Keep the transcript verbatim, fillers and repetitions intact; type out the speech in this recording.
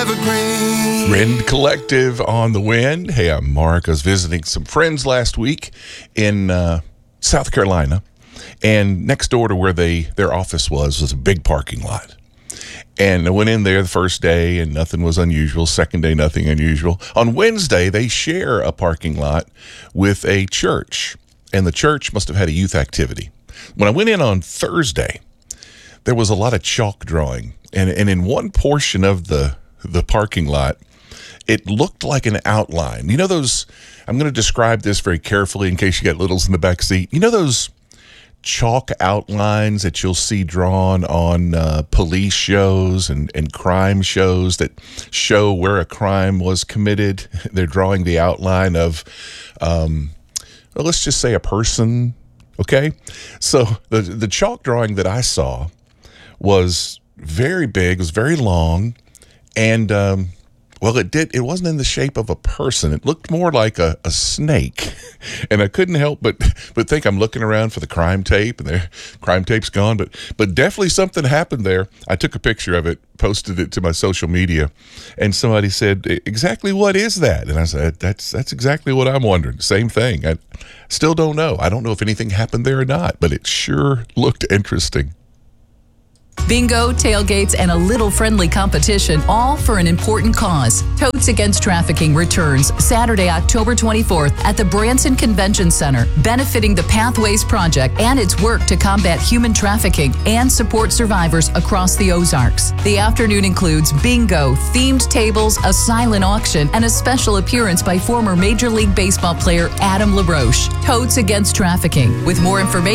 evergreen. Friend Collective on the Wind. Hey, I'm Mark. I was visiting some friends last week in uh, South Carolina, and next door to where they their office was was a big parking lot. And I went in there the first day, and nothing was unusual. Second day, nothing unusual. On Wednesday, they share a parking lot with a church, and the church must have had a youth activity. When I went in on Thursday, there was a lot of chalk drawing, and, and in one portion of the, the parking lot, it looked like an outline. You know those, I'm going to describe this very carefully in case you got littles in the back seat. You know those chalk outlines that you'll see drawn on uh, police shows and, and crime shows that show where a crime was committed? They're drawing the outline of, um, well, let's just say a person, okay? So the, the chalk drawing that I saw was very big, was very long, and um, well, it did. It wasn't in the shape of a person. It looked more like a, a snake, and I couldn't help but but think I'm looking around for the crime tape, and the crime tape's gone. But but definitely something happened there. I took a picture of it, posted it to my social media, and somebody said, "Exactly what is that?" And I said, "That's that's exactly what I'm wondering. Same thing. I still don't know. I don't know if anything happened there or not, but it sure looked interesting." Bingo, tailgates, and a little friendly competition, all for an important cause. Totes Against Trafficking returns Saturday, October twenty-fourth at the Branson Convention Center, benefiting the Pathways Project and its work to combat human trafficking and support survivors across the Ozarks. The afternoon includes bingo, themed tables, a silent auction, and a special appearance by former Major League Baseball player Adam LaRoche. Totes Against Trafficking. With more information